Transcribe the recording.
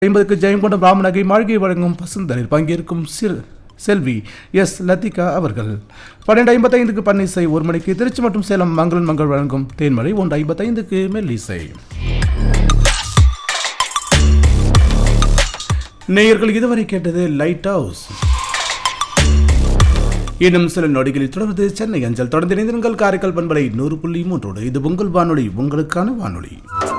50க்கு ஜெயங்கொண்டம் ராமநகை மாளிகை வழங்கும் பசுந்தரில் பங்கேற்கும் செல்வி எஸ் லத்திகா அவர்கள். 12:55க்கு பன்னிசை. 1 மணிக்கு திருச்சி மற்றும் சேலம் மங்களன் மங்கள் வழங்கும் தேன்மழை. 1:55க்கு மெல்லிசை. நேயர்கள் இதுவரை கேட்டது லைட் ஹவுஸ். இன்னும் சில நொடிகளில் தொடர்ந்து சென்னை அஞ்சல். தொடர்ந்து இணைந்திருங்கள் காரைக்கால் பண்பலை 100.3. இது உங்கள் வானொலி, உங்களுக்கான வானொலி.